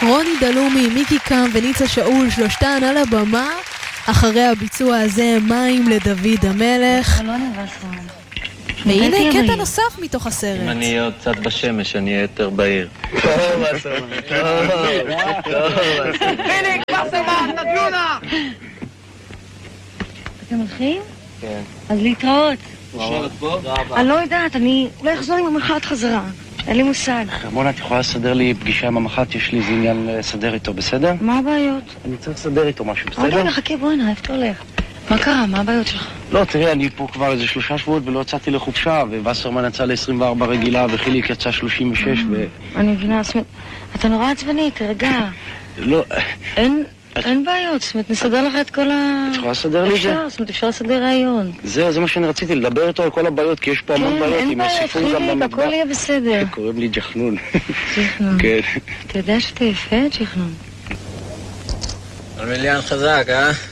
רוני דלומי, מיקי קם וניצה שאול, שלושתן על הבמה. אחרי הביצוע הזה מים לדוד המלך. והנה קטע נוסף מתוך הסרט. אם אני אהיה עוד קצת בשמש, אני אהיה יותר בהיר. פיניק, פרסמן, נדיונה! אתם הולכים? כן. אז להתראות. אני לא יודעת, אני אולי אחזור עם המח"ט חזרה. אין לי מושג. חרמונה, את יכולה לסדר לי פגישה עם המח"ט? יש לי איזה עניין לסדר איתו, בסדר? מה הבעיות? אני צריך לסדר איתו משהו, בסדר? עוד רגע, חכה, בואי נראה, איפה אתה הולך? מה קרה? מה הבעיות שלך? לא, תראה, אני פה כבר איזה 3 שבועות ולא יצאתי לחופשה, ובסרמן יצא ל-24 רגילה, וחיליק יצא 36, אני מבינה, זאת אומרת, אתה נורא עצבני, תרגע. לא... אין בעיות, זאת אומרת, נסדר לך את כל ה... את יכולה לסדר לי את זה? אפשר, זאת אומרת, אפשר לסדר רעיון. זה מה שאני רציתי, לדבר איתו על כל הבעיות, כי יש פה המון בעיות, כן, אין בעיות, חיליק, הכל יהיה בסדר. קוראים לי ג'חנון. ג'חנון. כן. אתה יודע שאתה יפה, ג'חנון? על מיליאן חזק, אה?